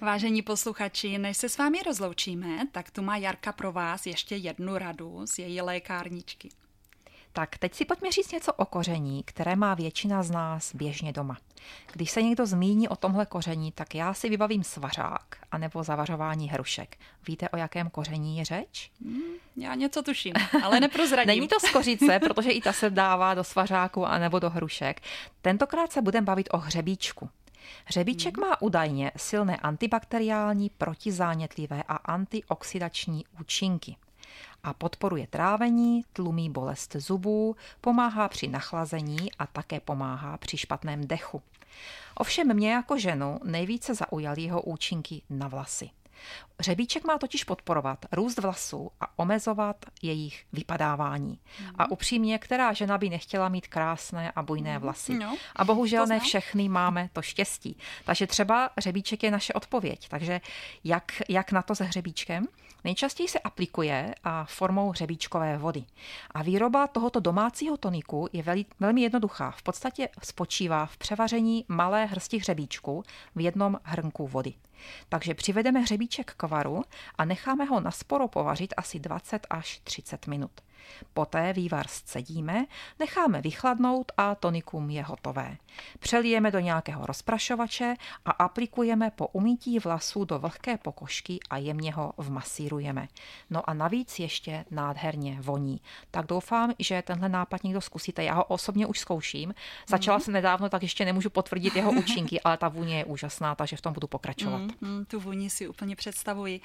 Vážení posluchači, než se s vámi rozloučíme, tak tu má Jarka pro vás ještě jednu radu z její lékárničky. Tak teď si pojďme říct něco o koření, které má většina z nás běžně doma. Když se někdo zmíní o tomhle koření, tak já si vybavím svařák anebo zavařování hrušek. Víte, o jakém koření je řeč? Já něco tuším, ale neprozradím. Není to skořice, protože i ta se dává do svařáku anebo do hrušek. Tentokrát se budeme bavit o hřebíčku. Hřebíček má údajně silné antibakteriální, protizánětlivé a antioxidační účinky. A podporuje trávení, tlumí bolest zubů, pomáhá při nachlazení a také pomáhá při špatném dechu. Ovšem mě jako ženu nejvíce zaujaly jeho účinky na vlasy. Hřebíček má totiž podporovat růst vlasů a omezovat jejich vypadávání. A upřímně, která žena by nechtěla mít krásné a bujné vlasy? No, a bohužel ne všechny máme to štěstí. Takže třeba hřebíček je naše odpověď. Takže jak na to se hřebíčkem? Nejčastěji se aplikuje formou hřebíčkové vody. A výroba tohoto domácího toniku je velmi jednoduchá. V podstatě spočívá v převaření malé hrsti hřebíčku v jednom hrnku vody. Takže přivedeme hřebíček k varu a necháme ho nasporo povařit asi 20 až 30 minut. Poté vývar scedíme, necháme vychladnout a tonikum je hotové. Přelijeme do nějakého rozprašovače a aplikujeme po umytí vlasů do vlhké pokožky a jemně ho vmasírujeme. No a navíc ještě nádherně voní. Tak doufám, že tenhle nápad někdo zkusíte. Já ho osobně už zkouším. Začala jsem nedávno, tak ještě nemůžu potvrdit jeho účinky, ale ta vůně je úžasná, takže v tom budu pokračovat. Tu vůni si úplně představuji.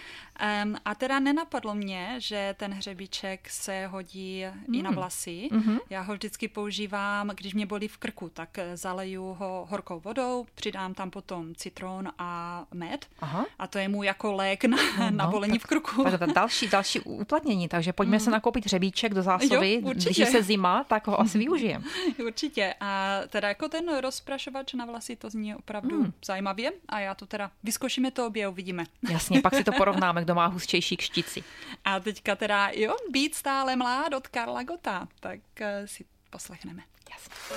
A teda nenapadlo mě, že ten hřebíček se hodí i na vlasy. Já ho vždycky používám, když mě bolí v krku, tak zaleju ho horkou vodou, přidám tam potom citron a med. A to je mu jako lék na bolení v krku. Tak další uplatnění, takže pojďme se nakoupit hřebíček do zásoby. Když je se zima, tak ho asi využijeme. Určitě. A teda jako ten rozprašovač na vlasy, to zní opravdu zajímavě a já to teda vyzkoušíme to obě, uvidíme. Jasně, pak si to porovnáme, kdo má hustější kštici. A teďka teda, být stále mlád od Karla Gotta, tak si poslechneme. Jasně.